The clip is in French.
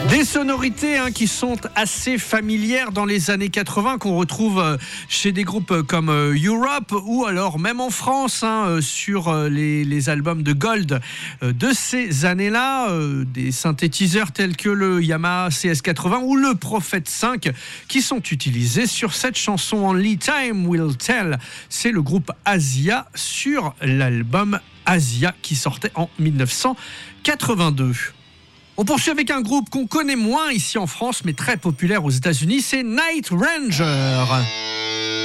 Des sonorités qui sont assez familières dans les années 80, qu'on retrouve chez des groupes comme Europe ou alors même en France sur les albums de Gold de ces années-là. Des synthétiseurs tels que le Yamaha CS80 ou le Prophet 5 qui sont utilisés sur cette chanson Only Time Will Tell. C'est le groupe Asia sur l'album Asia qui sortait en 1982. On poursuit avec un groupe qu'on connaît moins ici en France, mais très populaire aux États-Unis, c'est Night Ranger.